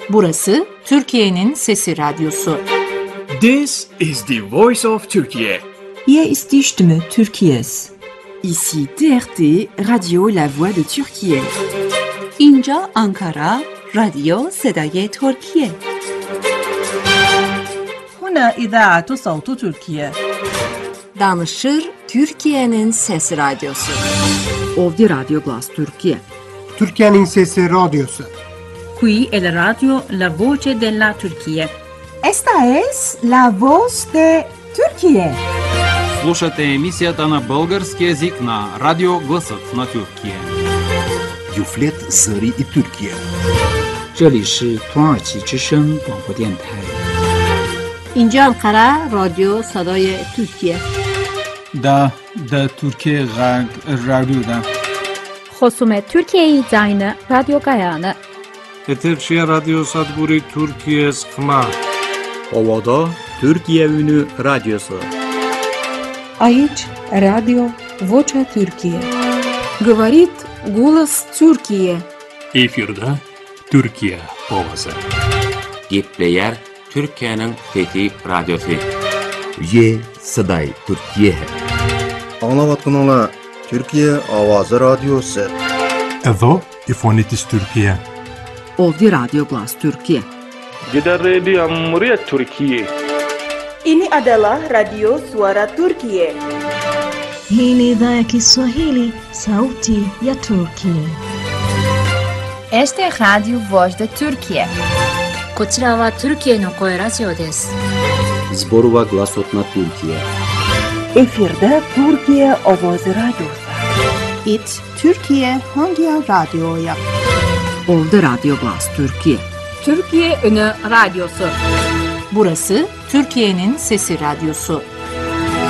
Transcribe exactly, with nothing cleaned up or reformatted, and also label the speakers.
Speaker 1: Burası Türkiye'nin Sesi Radyosu.
Speaker 2: This is the voice of Turkey.
Speaker 3: Hier ist die Stimme Türkiye's.
Speaker 4: Ici T R T, Radio La Voix de Türkiye.
Speaker 3: اینجا آنکارا، رادیو صدای ترکیه.
Speaker 5: هنا إذاعة صوت تركيا.
Speaker 1: Danışır Türkiye'nin Sesi Radyosu.
Speaker 4: Ovdje Radio Glas Türkiye.
Speaker 6: Türkiye'nin Sesi Radyosu.
Speaker 5: Qui è la radio La Voce della Turchia.
Speaker 7: Esta es La Voz de Türkiye.
Speaker 8: Слушате емисията на български език на Радио Гласът на Türkiye.
Speaker 9: Юфлет Зări и Türkiye.
Speaker 10: 这里是土耳其之声广播电台。
Speaker 1: اینجا انقره رادیو صدای ترکیه.
Speaker 11: دا دا Türkiye Radyo'da.
Speaker 12: خصومت Türkiye'yi zayını Radyo Gayanı.
Speaker 13: Eterçiye Radyo Sadburi Türkiye Skma.
Speaker 14: Ovada Türkiye Ünü Radyosu.
Speaker 15: Aici Radio Vocea Türkiye.
Speaker 16: Говорит голос Türkiye.
Speaker 17: Efirde Türkiye Ovası.
Speaker 18: Gepleyer Türkiye'nin Fethi Radyosu.
Speaker 9: Ye Saday Türkiye.
Speaker 19: Anlavatkanala Türkiye Avazı Radyosu.
Speaker 20: Evo İfonitis Türkiye.
Speaker 4: Ovdje Radio Glas Türkiye.
Speaker 13: Gida Radio Amriyet Türkiye.
Speaker 21: Ini adalah Radio Suara Turkiye.
Speaker 22: Hii ni idhaa ya Kiswahili, sauti ya Turkiye.
Speaker 23: Este es Radio Voz de Türkiye.
Speaker 24: こちらはトルキエの声ラジオです。
Speaker 14: Zborova Glasot na Türkiye.
Speaker 21: Efirde Türkiye Avazı Radyosu.
Speaker 3: It Türkiye hangi radyoya?
Speaker 4: Ovdje Radio Glas Türkiye.
Speaker 1: Türkiye Ünü Radyosu. Burası Türkiye'nin Sesi Radyosu.